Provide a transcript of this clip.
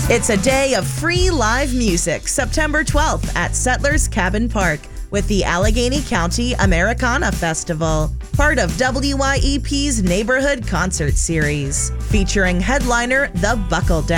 It's a day of free live music, September 12th at Settlers Cabin Park with the Allegheny County Americana Festival, part of WYEP's Neighborhood Concert Series, featuring headliner The Buckle Down.